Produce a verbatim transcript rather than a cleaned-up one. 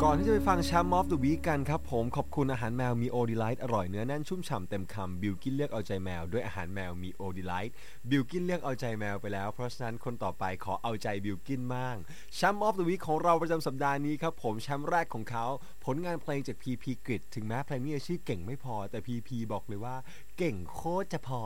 ก่อนที่จะไปฟังแชมป์ออฟเดอะวีคกันครับผมขอบคุณอาหารแมวมีโอดีไลท์อร่อยเนื้อแน่นชุ่มฉ่ำเต็มคำบิลกินเลือกเอาใจแมวด้วยอาหารแมวมีโอดีไลท์บิลกินเลือกเอาใจแมวไปแล้วเพราะฉะนั้นคนต่อไปขอเอาใจบิลกินบ้างแชมป์ออฟเดอะวีคของเราประจำสัปดาห์นี้ครับผมแชมป์แรกของเขาผลงานเพลงจากพีพีกริดถึงแม้เพลงนี้จะชื่อเก่งไม่พอแต่พีพีบอกเลยว่าเก่งโคตรจะพอ